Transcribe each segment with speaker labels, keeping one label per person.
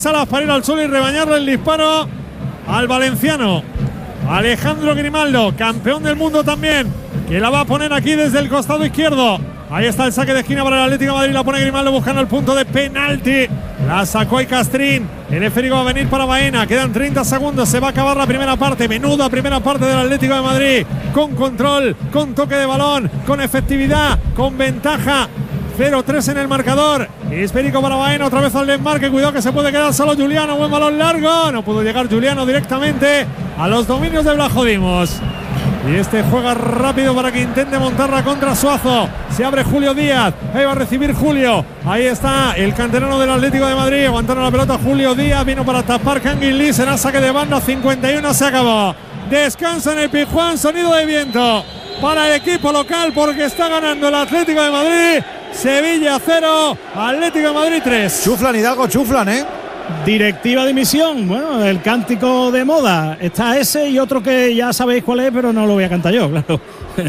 Speaker 1: Salas para ir al suelo y rebañarle el disparo al valenciano Alejandro Grimaldo, campeón del mundo también, que la va a poner aquí desde el costado izquierdo. Ahí está el saque de esquina para el Atlético de Madrid, la pone Grimaldo buscando el punto de penalti. La sacó ahí Castrín, el esférico va a venir para Baena, quedan 30 segundos, se va a acabar la primera parte, menuda primera parte del Atlético de Madrid, con control, con toque de balón, con efectividad, con ventaja. 0-3 en el marcador. Esférico para Baena, otra vez al desmarque. Cuidado que se puede quedar solo Juliano. Buen balón largo. No pudo llegar Juliano directamente a los dominios de Blajodimos. Y este juega rápido para que intente montarla contra Suazo. Se abre Julio Díaz. Ahí va a recibir Julio. Ahí está el canterano del Atlético de Madrid. Aguantando la pelota Julio Díaz. Vino para tapar Kangin Lee. Será saque de banda. 51 se acabó. Descansa en el Pizjuán. Sonido de viento para el equipo local porque está ganando el Atlético de Madrid. Sevilla 0, Atlético de Madrid 3.
Speaker 2: Chuflan, Hidalgo, chuflan, ¿eh?
Speaker 3: Directiva de dimisión. Bueno, el cántico de moda. Está ese y otro que ya sabéis cuál es, pero no lo voy a cantar yo, claro.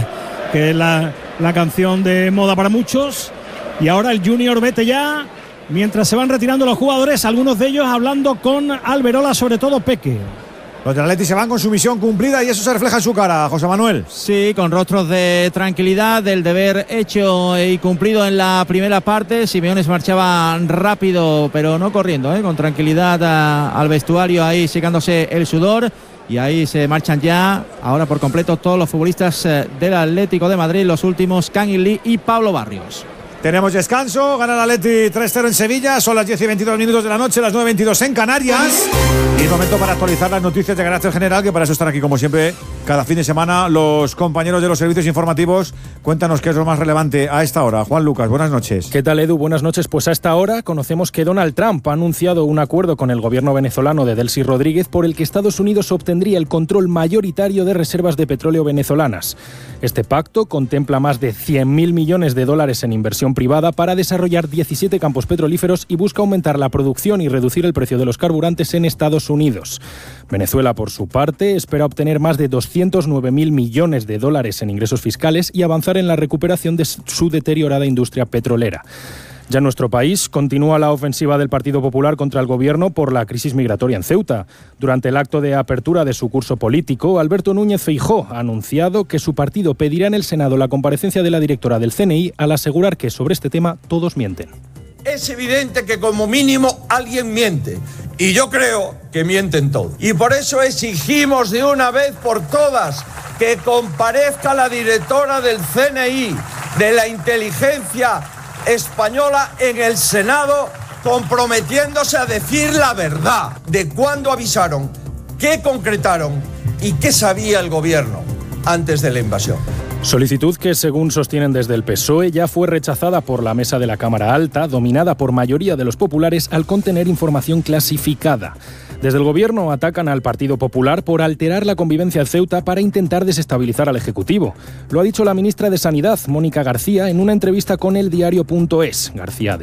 Speaker 3: Que es la canción de moda para muchos. Y ahora el Junior vete ya. Mientras se van retirando los jugadores, algunos de ellos hablando con Alberola, sobre todo Peque.
Speaker 2: Los del Atleti se van con su misión cumplida y eso se refleja en su cara, José Manuel.
Speaker 4: Sí, con rostros de tranquilidad, del deber hecho y cumplido en la primera parte. Simeone marchaba rápido, pero no corriendo, con tranquilidad al vestuario, ahí secándose el sudor. Y ahí se marchan ya, ahora por completo, todos los futbolistas del Atlético de Madrid, los últimos, Kangin Lee y Pablo Barrios.
Speaker 2: Tenemos descanso, gana el Atleti 3-0 en Sevilla, son las 10 y 22 minutos de la noche, las 9:22 en Canarias. Y momento para actualizar las noticias de carácter general, que para eso están aquí como siempre cada fin de semana los compañeros de los servicios informativos. Cuéntanos qué es lo más relevante a esta hora. Juan Lucas, buenas noches.
Speaker 5: ¿Qué tal, Edu? Buenas noches. Pues a esta hora conocemos que Donald Trump ha anunciado un acuerdo con el gobierno venezolano de Delcy Rodríguez por el que Estados Unidos obtendría el control mayoritario de reservas de petróleo venezolanas. Este pacto contempla más de 100.000 millones de dólares en inversión privada para desarrollar 17 campos petrolíferos y busca aumentar la producción y reducir el precio de los carburantes en Estados Unidos. Venezuela, por su parte, espera obtener más de 209.000 millones de dólares en ingresos fiscales y avanzar en la recuperación de su deteriorada industria petrolera. Ya en nuestro país continúa la ofensiva del Partido Popular contra el Gobierno por la crisis migratoria en Ceuta. Durante el acto de apertura de su curso político, Alberto Núñez Feijóo ha anunciado que su partido pedirá en el Senado la comparecencia de la directora del CNI al asegurar que sobre este tema todos mienten.
Speaker 6: Es evidente que como mínimo alguien miente. Y yo creo que mienten todos. Y por eso exigimos de una vez por todas que comparezca la directora del CNI, de la inteligencia española, en el Senado, comprometiéndose a decir la verdad de cuándo avisaron, qué concretaron y qué sabía el gobierno antes de la invasión.
Speaker 5: Solicitud que, según sostienen desde el PSOE, ya fue rechazada por la mesa de la Cámara Alta, dominada por mayoría de los populares, al contener información clasificada. Desde el Gobierno atacan al Partido Popular por alterar la convivencia en Ceuta para intentar desestabilizar al Ejecutivo. Lo ha dicho la ministra de Sanidad, Mónica García, en una entrevista con eldiario.es. García,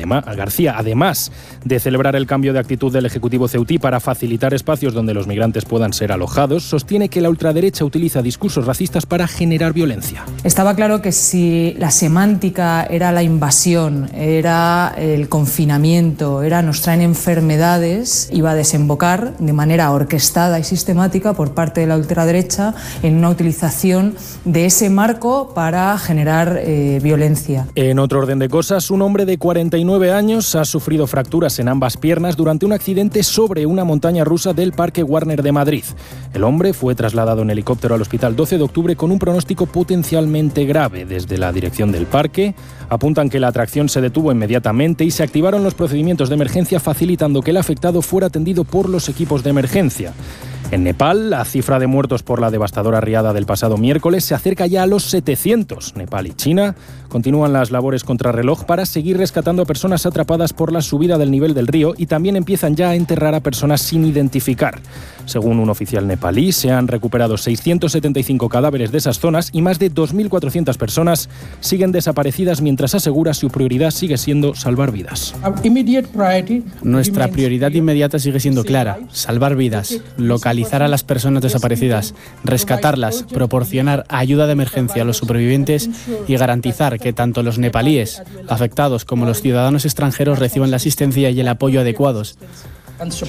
Speaker 5: además de celebrar el cambio de actitud del Ejecutivo ceutí para facilitar espacios donde los migrantes puedan ser alojados, sostiene que la ultraderecha utiliza discursos racistas para generar violencia.
Speaker 7: Estaba claro que si la semántica era la invasión, era el confinamiento, era nos traen enfermedades, iba a desembocar de manera orquestada y sistemática por parte de la ultraderecha en una utilización de ese marco para generar violencia.
Speaker 5: En otro orden de cosas, un hombre de 49 años ha sufrido fracturas en ambas piernas durante un accidente sobre una montaña rusa del Parque Warner de Madrid. El hombre fue trasladado en helicóptero al hospital 12 de octubre con un pronóstico potencialmente grave. Desde la dirección del parque apuntan que la atracción se detuvo inmediatamente y se activaron los procedimientos de emergencia, facilitando que el afectado fuera atendido por los equipos de emergencia. En Nepal, la cifra de muertos por la devastadora riada del pasado miércoles se acerca ya a los 700. Nepal y China continúan las labores contrarreloj para seguir rescatando a personas atrapadas por la subida del nivel del río y también empiezan ya a enterrar a personas sin identificar. Según un oficial nepalí, se han recuperado 675 cadáveres de esas zonas y más de 2.400 personas siguen desaparecidas, mientras asegura su prioridad sigue siendo salvar vidas.
Speaker 8: Nuestra prioridad inmediata sigue siendo clara: salvar vidas, localizar a las personas desaparecidas, rescatarlas, proporcionar ayuda de emergencia a los supervivientes y garantizar que tanto los nepalíes afectados como los ciudadanos extranjeros reciban la asistencia y el apoyo adecuados.